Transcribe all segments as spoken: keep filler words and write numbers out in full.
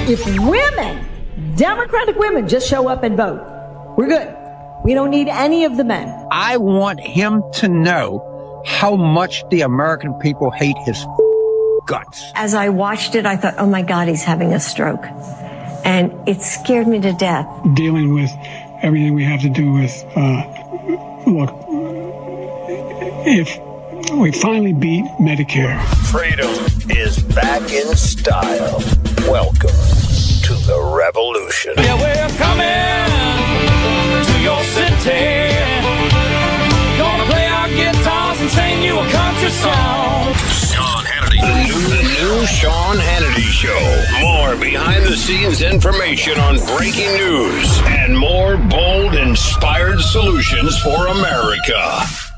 If women, Democratic women, just show up and vote, we're good. We don't need any of the men. I want him to know how much the American people hate his guts. As I watched it, I thought, oh my God, he's having a stroke. And it scared me to death. Dealing with everything we have to do with, uh, look, if we finally beat Medicare. Freedom is back in style. Welcome to the revolution. Yeah, we're coming to your city. Gonna play our guitars and sing you a country song. Sean Hannity. The new, the new Sean Hannity Show. More behind-the-scenes information on breaking news and more bold, inspired solutions for America.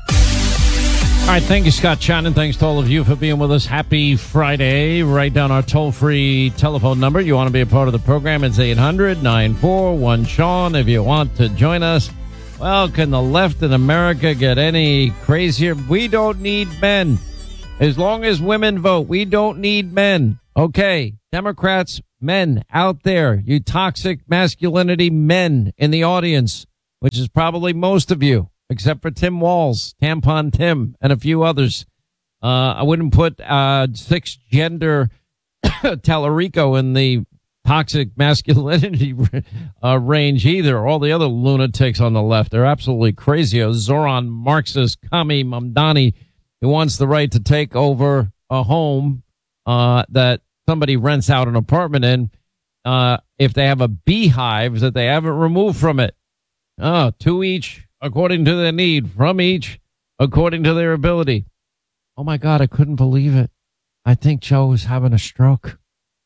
All right, thank you, Scott Shannon. Thanks to all of you for being with us. Happy Friday. Write down our toll-free telephone number. You want to be a part of the program, it's eight hundred, nine four one, Sean. If you want to join us, well, can the left in America get any crazier? We don't need men. As long as women vote, we don't need men. Okay, Democrats, men out there, you toxic masculinity men in the audience, which is probably most of you. Except for Tim Walz, Tampon Tim, and a few others. Uh, I wouldn't put uh, six gender Tallarico in the toxic masculinity uh, range either. All the other lunatics on the left, they're absolutely crazy. A Zoran Marxist, Kami Mamdani, who wants the right to take over a home uh, that somebody rents out an apartment in uh, if they have a beehive that they haven't removed from it. Oh, two each. According to their need, from each, according to their ability. Oh, my God, I couldn't believe it. I think Joe was having a stroke.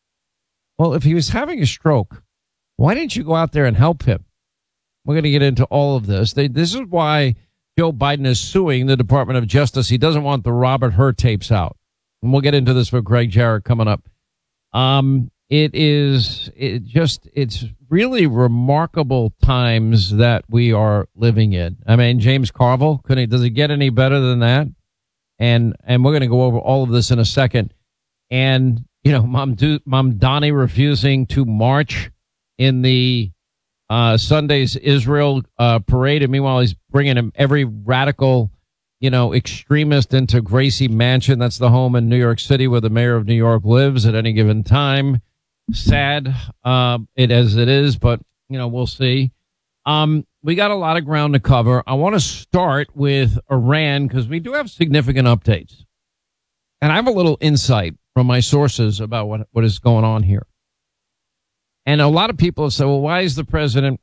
Well, if he was having a stroke, why didn't you go out there and help him? We're going to get into all of this. They, this is why Joe Biden is suing the Department of Justice. He doesn't want the Robert Hur tapes out. And we'll get into this with Greg Jarrett coming up. Um, it is it just it's really remarkable times that we are living in. I mean, James Carville, could he, does it get any better than that? And and we're going to go over all of this in a second. And, you know, Mom, Do, Mom Donnie refusing to march in the uh, Sunday's Israel uh, parade. And meanwhile, he's bringing him every radical, you know, extremist into Gracie Mansion. That's the home in New York City where the mayor of New York lives at any given time. Sad, uh, it as it is, but, you know, we'll see. Um, we got a lot of ground to cover. I want to start with Iran because we do have significant updates. And I have a little insight from my sources about what, what is going on here. And a lot of people have said, well, why is the president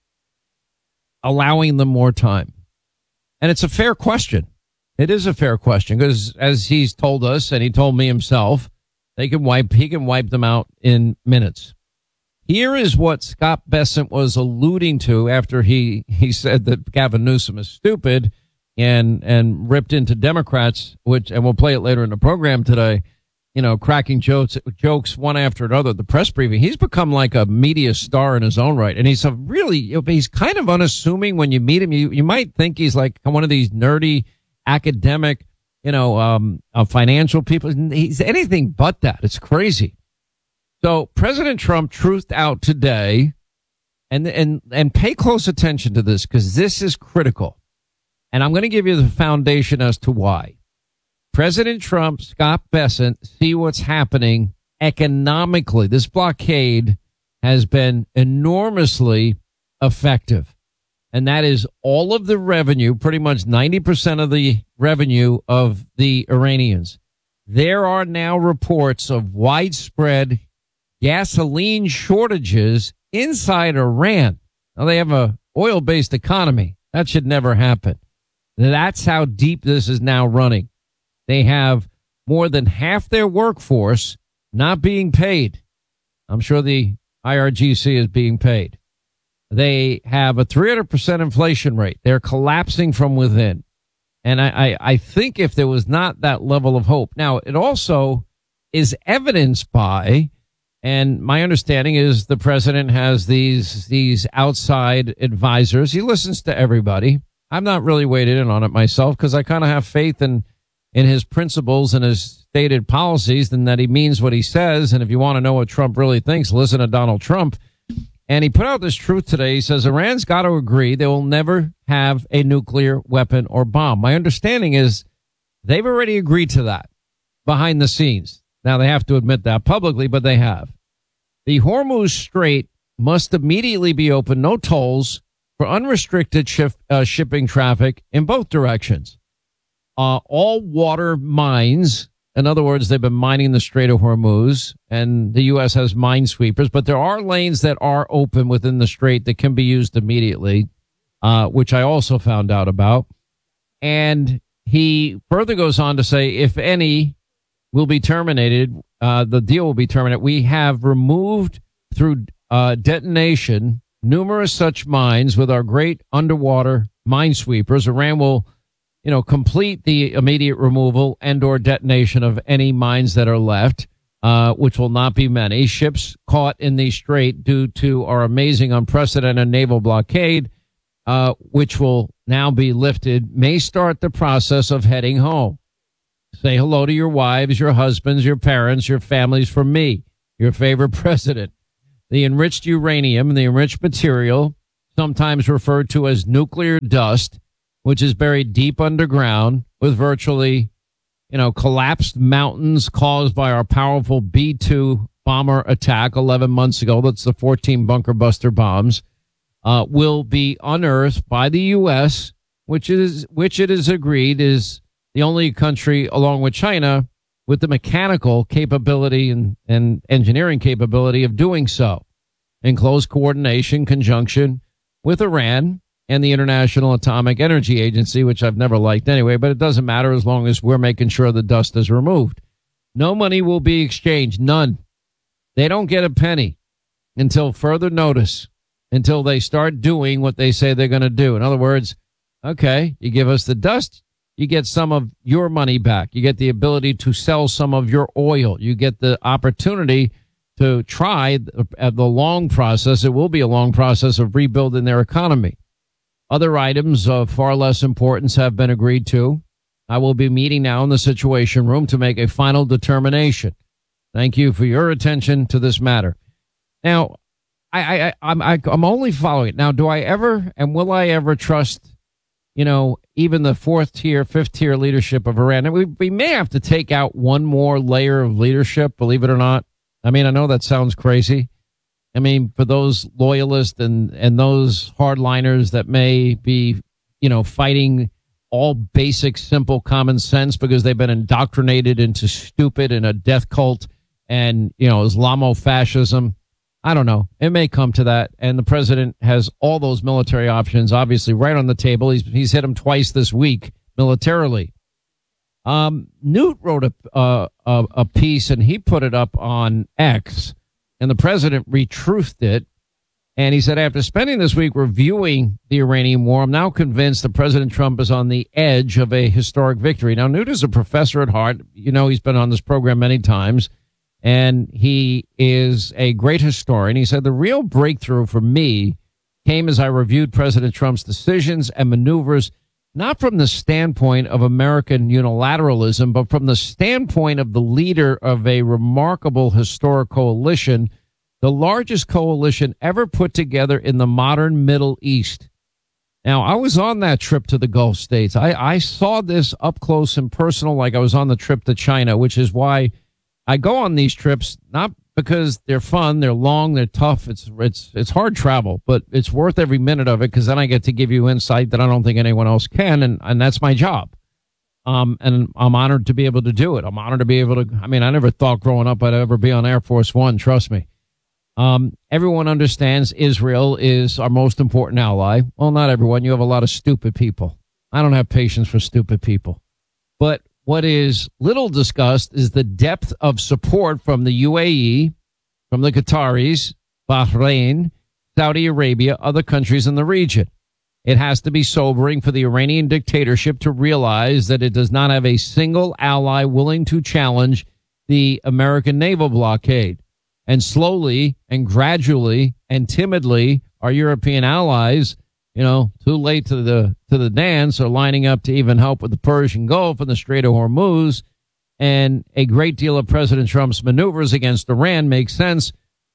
allowing them more time? And it's a fair question. It is a fair question because, as he's told us, and he told me himself, They can wipe, he can wipe them out in minutes. Here is what Scott Bessent was alluding to after he, he said that Gavin Newsom is stupid and, and ripped into Democrats, which, and we'll play it later in the program today, you know, cracking jokes, jokes one after another. The press briefing, he's become like a media star in his own right. And he's a really, he's kind of unassuming when you meet him. You, you might think he's like one of these nerdy academic, you know, um, uh, financial people. He's anything but that. It's crazy. So President Trump truthed out today, and and and pay close attention to this because this is critical. And I'm going to give you the foundation as to why. President Trump, Scott Bessent, see what's happening economically. This blockade has been enormously effective. And that is all of the revenue, pretty much ninety percent of the revenue of the Iranians. There are now reports of widespread gasoline shortages inside Iran. Now, they have a oil-based economy. That should never happen. That's how deep this is now running. They have more than half their workforce not being paid. I'm sure the I R G C is being paid. They have a three hundred percent inflation rate. They're collapsing from within. And I, I, I think if there was not that level of hope. Now, it also is evidenced by, and my understanding is the president has these these outside advisors. He listens to everybody. I'm not really weighed in on it myself because I kind of have faith in in his principles and his stated policies than that he means what he says. And if you want to know what Trump really thinks, listen to Donald Trump. And he put out this truth today. He says Iran's got to agree they will never have a nuclear weapon or bomb. My understanding is they've already agreed to that behind the scenes. Now, they have to admit that publicly, but they have. The Hormuz Strait must immediately be open, no tolls, for unrestricted ship, uh, shipping traffic in both directions. Uh, all water mines, in other words, they've been mining the Strait of Hormuz, and the U S has minesweepers, but there are lanes that are open within the strait that can be used immediately, uh, which I also found out about. And he further goes on to say, if any will be terminated, uh, the deal will be terminated. We have removed through uh, detonation numerous such mines with our great underwater minesweepers. Iran will, you know, complete the immediate removal and or detonation of any mines that are left, uh, which will not be many. Ships caught in the strait due to our amazing, unprecedented naval blockade, uh, which will now be lifted, may start the process of heading home. Say hello to your wives, your husbands, your parents, your families from me, your favorite president. The enriched uranium, the enriched material, sometimes referred to as nuclear dust, which is buried deep underground with virtually, you know, collapsed mountains caused by our powerful B two bomber attack eleven months ago. That's the fourteen bunker buster bombs, uh, will be unearthed by the U S, which is, which it is agreed is the only country along with China with the mechanical capability and, and engineering capability of doing so in close coordination, conjunction with Iran and the International Atomic Energy Agency, which I've never liked anyway, but it doesn't matter as long as we're making sure the dust is removed. No money will be exchanged. None. They don't get a penny until further notice, until they start doing what they say they're going to do. In other words, okay, you give us the dust, you get some of your money back. You get the ability to sell some of your oil. You get the opportunity to try the long process. It will be a long process of rebuilding their economy. Other items of far less importance have been agreed to. I will be meeting now in the Situation Room to make a final determination. Thank you for your attention to this matter. Now, I, I, I'm, I, I'm only following it. Now, do I ever and will I ever trust, you know, even the fourth tier, fifth tier leadership of Iran? And we, we may have to take out one more layer of leadership, believe it or not. I mean, I know that sounds crazy. I mean, for those loyalists and, and those hardliners that may be, you know, fighting all basic, simple common sense because they've been indoctrinated into stupid and a death cult and, you know, Islamofascism. I don't know. It may come to that. And the president has all those military options, obviously, right on the table. He's, he's hit them twice this week militarily. Um, Newt wrote a, uh, a, a piece and he put it up on X. And the president retruthed it. And he said, after spending this week reviewing the Iranian war, I'm now convinced that President Trump is on the edge of a historic victory. Now, Newt is a professor at heart. You know, he's been on this program many times. And he is a great historian. He said, the real breakthrough for me came as I reviewed President Trump's decisions and maneuvers, not from the standpoint of American unilateralism, but from the standpoint of the leader of a remarkable historic coalition, the largest coalition ever put together in the modern Middle East. Now, I was on that trip to the Gulf states. I, I saw this up close and personal like I was on the trip to China, which is why I go on these trips, not because they're fun, they're long, they're tough, it's it's it's hard travel, but it's worth every minute of it because then I get to give you insight that I don't think anyone else can, and, and that's my job. Um, and I'm honored to be able to do it. I'm honored to be able to, I mean, I never thought growing up I'd ever be on Air Force One, trust me. Um, everyone understands Israel is our most important ally. Well, not everyone. You have a lot of stupid people. I don't have patience for stupid people. But what is little discussed is the depth of support from the U A E, from the Qataris, Bahrain, Saudi Arabia, other countries in the region. It has to be sobering for the Iranian dictatorship to realize that it does not have a single ally willing to challenge the American naval blockade. And slowly and gradually and timidly, our European allies, you know, too late to the to the dance, are lining up to even help with the Persian Gulf and the Strait of Hormuz. And a great deal of President Trump's maneuvers against Iran make sense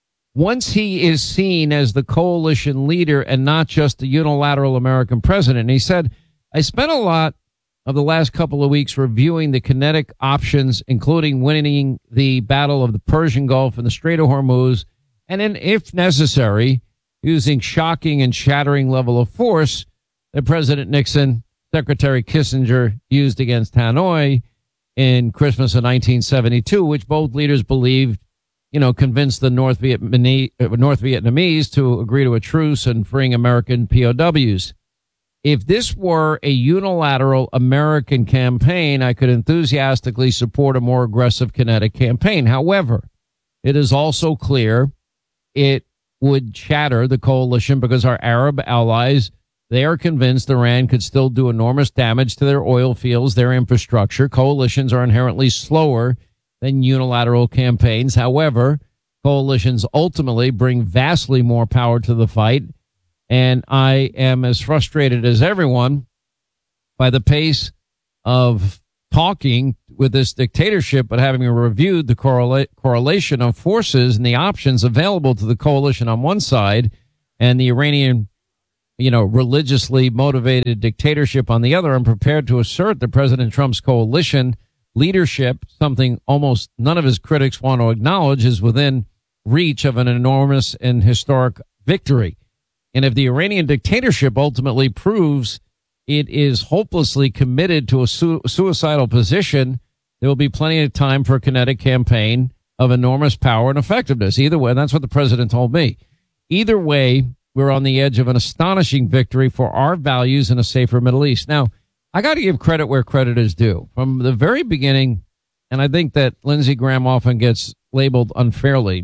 once he is seen as the coalition leader and not just the unilateral American president. And he said, I spent a lot of the last couple of weeks reviewing the kinetic options, including winning the battle of the Persian Gulf and the Strait of Hormuz, and then, if necessary, using shocking and shattering level of force that President Nixon, Secretary Kissinger used against Hanoi in Christmas of nineteen seventy-two, which both leaders believed, you know, convinced the North Vietnamese, North Vietnamese to agree to a truce and freeing American P O Ws. If this were a unilateral American campaign, I could enthusiastically support a more aggressive kinetic campaign. However, it is also clear it would shatter the coalition because our Arab allies, they are convinced Iran could still do enormous damage to their oil fields, their infrastructure. Coalitions are inherently slower than unilateral campaigns. However, coalitions ultimately bring vastly more power to the fight. And I am as frustrated as everyone by the pace of talking with this dictatorship, but having reviewed the correla- correlation of forces and the options available to the coalition on one side and the Iranian, you know, religiously motivated dictatorship on the other, I'm prepared to assert that President Trump's coalition leadership, something almost none of his critics want to acknowledge, is within reach of an enormous and historic victory. And if the Iranian dictatorship ultimately proves it is hopelessly committed to a su- suicidal position, there will be plenty of time for a kinetic campaign of enormous power and effectiveness. Either way, and that's what the president told me. Either way, we're on the edge of an astonishing victory for our values in a safer Middle East. Now, I got to give credit where credit is due. From the very beginning, and I think that Lindsey Graham often gets labeled unfairly,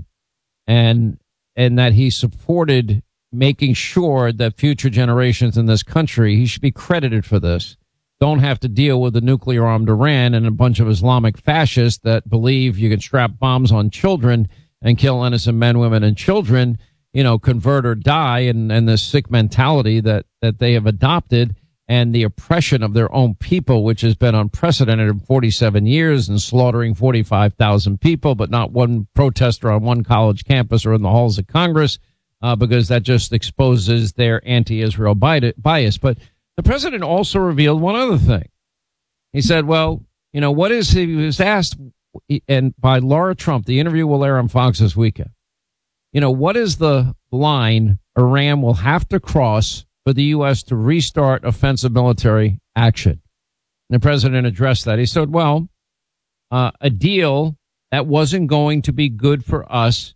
and and that he supported making sure that future generations in this country, he should be credited for this, don't have to deal with a nuclear-armed Iran and a bunch of Islamic fascists that believe you can strap bombs on children and kill innocent men, women, and children, you know, convert or die, and, and this sick mentality that, that they have adopted, and the oppression of their own people, which has been unprecedented in forty-seven years, and slaughtering forty-five thousand people, but not one protester on one college campus or in the halls of Congress, uh, because that just exposes their anti-Israel bias. But the president also revealed one other thing. He said, well, you know, what is, he was asked, and by Laura Trump, the interview will air on Fox this weekend, you know, what is the line Iran will have to cross for the U S to restart offensive military action? And the president addressed that. He said, well, uh, a deal that wasn't going to be good for us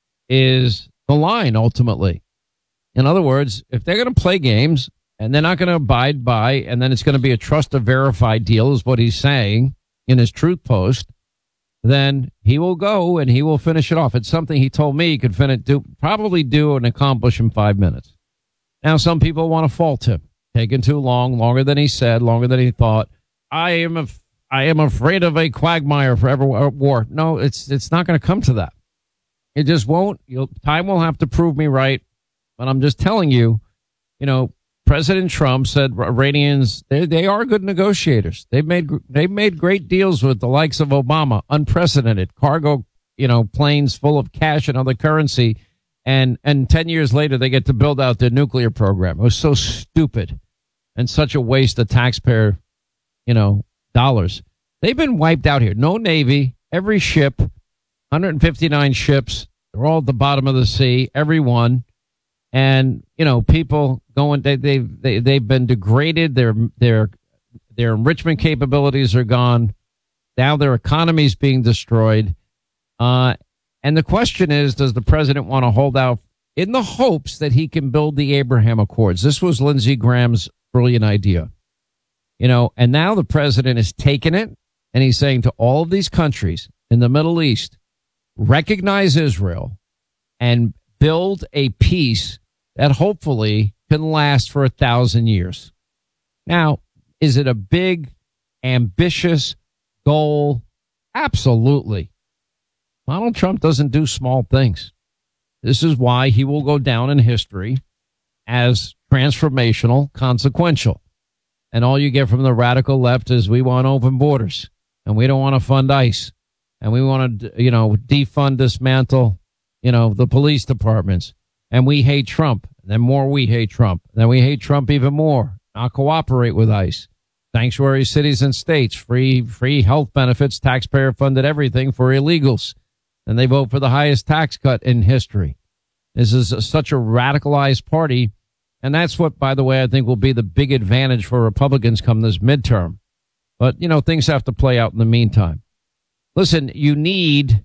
is the line, ultimately. In other words, if they're going to play games and they're not going to abide by, and then it's going to be a trust to verify deal, is what he's saying in his truth post, then he will go and he will finish it off. It's something he told me he could finish, do, probably do and accomplish in five minutes. Now, some people want to fault him. Taking too long, longer than he said, longer than he thought. I am a, I am afraid of a quagmire forever war. No, it's it's not going to come to that. It just won't. You'll, time will have to prove me right. But I'm just telling you, you know, President Trump said Iranians, they they are good negotiators. They've made they've made great deals with the likes of Obama, unprecedented cargo, you know, planes full of cash and other currency. And and ten years later, they get to build out their nuclear program. It was so stupid and such a waste of taxpayer, you know, dollars. They've been wiped out here. No Navy, every ship, one hundred fifty-nine ships. They're all at the bottom of the sea, every one. And, you know, people going, they, they, they, they've been degraded. Their, their, their enrichment capabilities are gone. Now their economy is being destroyed. Uh, And the question is, does the president want to hold out in the hopes that he can build the Abraham Accords? This was Lindsey Graham's brilliant idea. You know, and now the president is taking it and he's saying to all of these countries in the Middle East, recognize Israel and build a peace that hopefully can last for a thousand years. Now, is it a big, ambitious goal? Absolutely. Donald Trump doesn't do small things. This is why he will go down in history as transformational, consequential. And all you get from the radical left is we want open borders and we don't want to fund ICE and we want to, you know, defund, dismantle, you know, the police departments. And we hate Trump. Then more we hate Trump. Then we hate Trump even more. Not cooperate with ICE. Sanctuary cities and states, free free health benefits, taxpayer-funded everything for illegals. And they vote for the highest tax cut in history. This is a, such a radicalized party. And that's what, by the way, I think will be the big advantage for Republicans come this midterm. But, you know, things have to play out in the meantime. Listen, you need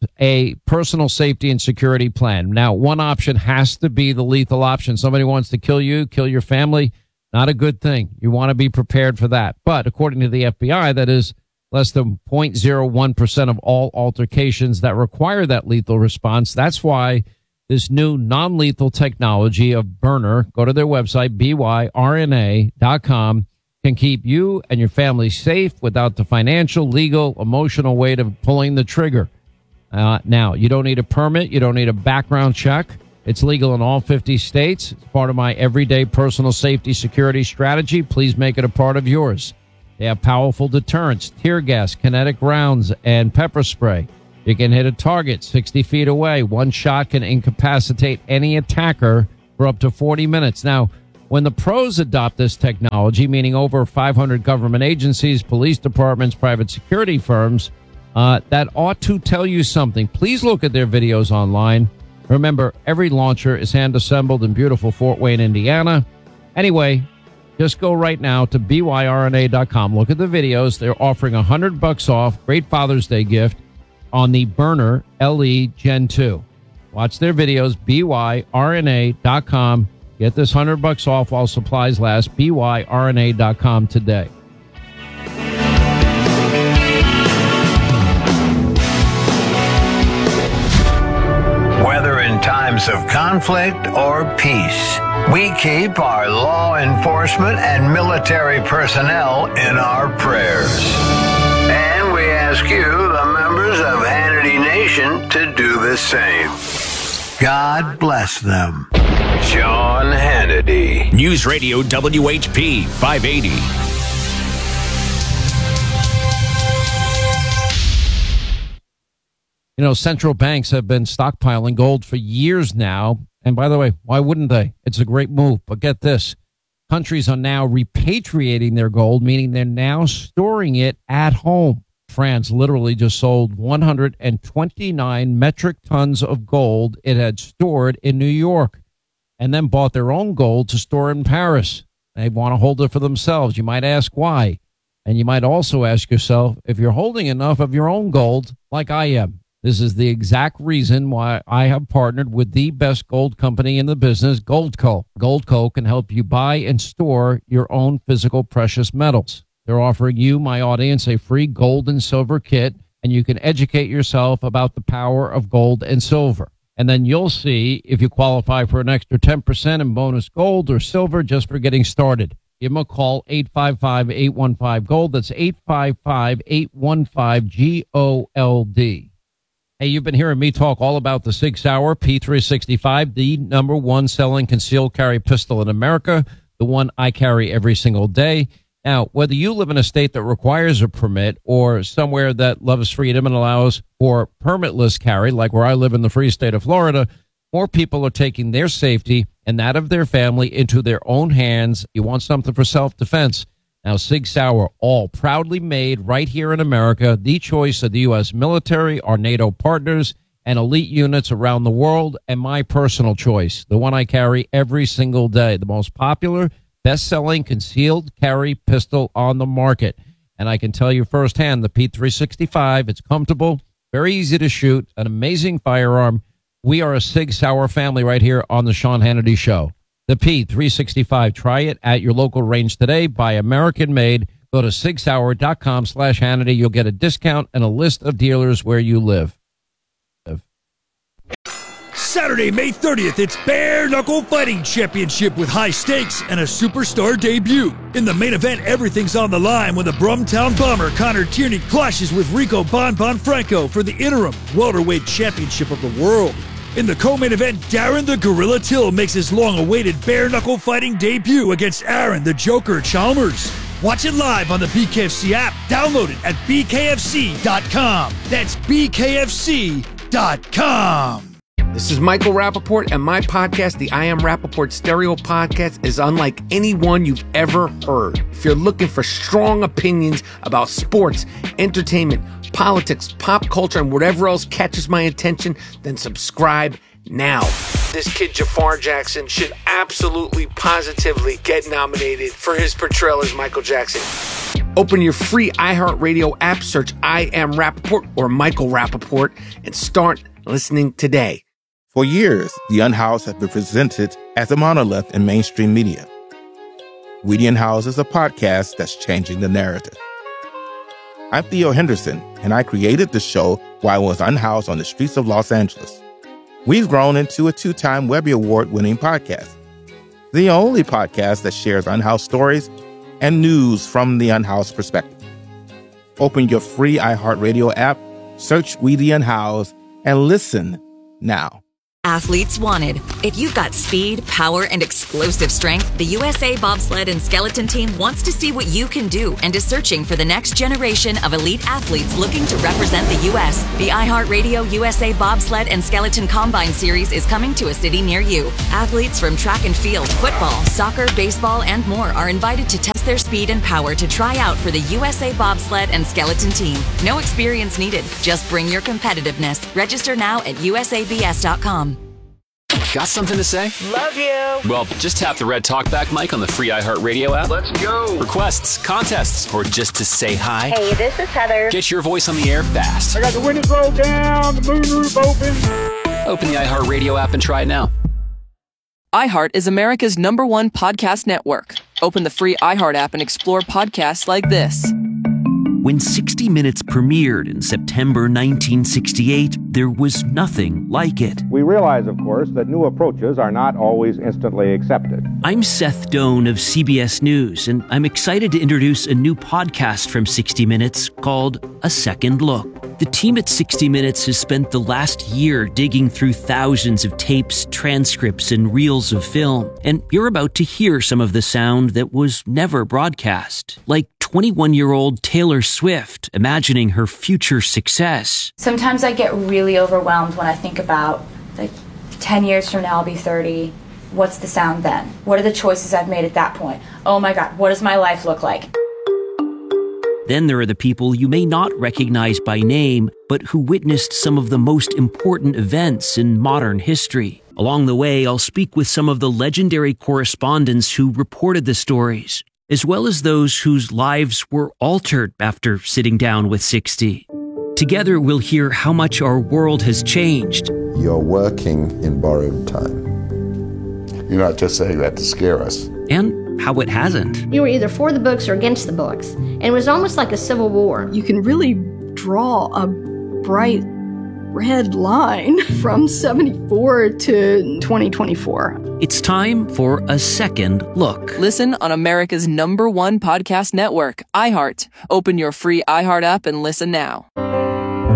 a personal safety and security plan. Now, one option has to be the lethal option. Somebody wants to kill you, kill your family. Not a good thing. You want to be prepared for that. But according to the F B I, that is less than zero point zero one percent of all altercations that require that lethal response. That's why this new non-lethal technology of Burner, go to their website, B Y R N A dot com, can keep you and your family safe without the financial, legal, emotional weight of pulling the trigger. Uh, now, you don't need a permit. You don't need a background check. It's legal in all fifty states. It's part of my everyday personal safety security strategy. Please make it a part of yours. They have powerful deterrents, tear gas, kinetic rounds, and pepper spray. You can hit a target sixty feet away. One shot can incapacitate any attacker for up to forty minutes. Now, when the pros adopt this technology, meaning over five hundred government agencies, police departments, private security firms, uh, that ought to tell you something. Please look at their videos online. Remember, every launcher is hand-assembled in beautiful Fort Wayne, Indiana. Anyway, just go right now to B Y R N A dot com. Look at the videos. They're offering one hundred bucks off. Great Father's Day gift on the Burner L E Gen two. Watch their videos, B Y R N A dot com. Get this one hundred bucks off while supplies last. B Y R N A dot com today. Whether in times of conflict or peace, we keep our law enforcement and military personnel in our prayers. And we ask you, the members of Hannity Nation, to do the same. God bless them. Sean Hannity. News Radio W H P five eighty. You know, central banks have been stockpiling gold for years now. And by the way, why wouldn't they? It's a great move. But get this. Countries are now repatriating their gold, meaning they're now storing it at home. France literally just sold one hundred twenty-nine metric tons of gold it had stored in New York and then bought their own gold to store in Paris. They want to hold it for themselves. You might ask why. And you might also ask yourself if you're holding enough of your own gold like I am. This is the exact reason why I have partnered with the best gold company in the business, Goldco. Goldco can help you buy and store your own physical precious metals. They're offering you, my audience, a free gold and silver kit, and you can educate yourself about the power of gold and silver. And then you'll see if you qualify for an extra ten percent in bonus gold or silver just for getting started. Give them a call, eight five five, eight one five, GOLD. That's eight five five, eight one five, G O L D. Hey, you've been hearing me talk all about the Sig Sauer P three sixty-five, the number one selling concealed carry pistol in America, the one I carry every single day. Now, whether you live in a state that requires a permit or somewhere that loves freedom and allows for permitless carry, like where I live in the free state of Florida, more people are taking their safety and that of their family into their own hands. You want something for self-defense. Now, Sig Sauer, all proudly made right here in America, the choice of the U S military, our NATO partners, and elite units around the world, and my personal choice, the one I carry every single day, the most popular, best-selling concealed carry pistol on the market. And I can tell you firsthand, the P three sixty-five, it's comfortable, very easy to shoot, an amazing firearm. We are a Sig Sauer family right here on the Sean Hannity Show. The P three sixty-five. Try it at your local range today. Buy American made. Go to sig sauer dot com slash Hannity. You'll get a discount and a list of dealers where you live. Saturday, May thirtieth, it's Bare Knuckle Fighting Championship with high stakes and a superstar debut. In the main event, everything's on the line when the Brumtown Bomber Connor Tierney clashes with Rico Bon Bon Franco for the interim welterweight championship of the world. In the co-main event, Darren the Gorilla Till makes his long-awaited bare-knuckle fighting debut against Aaron the Joker Chalmers. Watch it live on the B K F C app. Download it at B K F C dot com. That's B K F C dot com. This is Michael Rappaport, and my podcast, the I Am Rappaport Stereo Podcast, is unlike any one you've ever heard. If you're looking for strong opinions about sports, entertainment, politics, pop culture, and whatever else catches my attention, then subscribe now. This kid, Jafar Jackson, should absolutely, positively get nominated for his portrayal as Michael Jackson. Open your free iHeartRadio app, search I Am Rappaport or Michael Rappaport, and start listening today. For years, The Unhoused has been presented as a monolith in mainstream media. We the Unhoused is a podcast that's changing the narrative. I'm Theo Henderson, and I created the show while I was unhoused on the streets of Los Angeles. We've grown into a two-time Webby Award-winning podcast, the only podcast that shares unhoused stories and news from the unhoused perspective. Open your free iHeartRadio app, search We the Unhoused, and listen now. Athletes wanted. If you've got speed, power, and explosive strength, the U S A Bobsled and Skeleton Team wants to see what you can do and is searching for the next generation of elite athletes looking to represent the U S The iHeartRadio U S A Bobsled and Skeleton Combine Series is coming to a city near you. Athletes from track and field, football, soccer, baseball, and more are invited to test their speed and power to try out for the U S A Bobsled and Skeleton Team. No experience needed. Just bring your competitiveness. Register now at U S A B S dot com. Got something to say? Love you. Well, just tap the red talkback mic on the free iHeartRadio app. Let's go. Requests, contests, or just to say hi. Hey, this is Heather. Get your voice on the air fast. I got the windows rolled down, the moonroof open. Open the iHeartRadio app and try it now. iHeart is America's number one podcast network. Open the free iHeart app and explore podcasts like this. When sixty minutes premiered in September nineteen sixty-eight, there was nothing like it. We realize, of course, that new approaches are not always instantly accepted. I'm Seth Doan of C B S News, and I'm excited to introduce a new podcast from sixty minutes called A Second Look. The team at sixty minutes has spent the last year digging through thousands of tapes, transcripts, and reels of film, and you're about to hear some of the sound that was never broadcast, like twenty-one-year-old Taylor Swift imagining her future success. Sometimes I get really overwhelmed when I think about, like, ten years from now I'll be thirty. What's the sound then? What are the choices I've made at that point? Oh my God, what does my life look like? Then there are the people you may not recognize by name, but who witnessed some of the most important events in modern history. Along the way, I'll speak with some of the legendary correspondents who reported the stories, as well as those whose lives were altered after sitting down with sixty. Together, we'll hear how much our world has changed. You're working in borrowed time. You're not just saying that to scare us. And how it hasn't. You were either for the books or against the books. And it was almost like a civil war. You can really draw a bright red line from seventy-four to twenty twenty-four. It's time for A Second Look. Listen on America's number one podcast network, iHeart. Open your free iHeart app and listen now.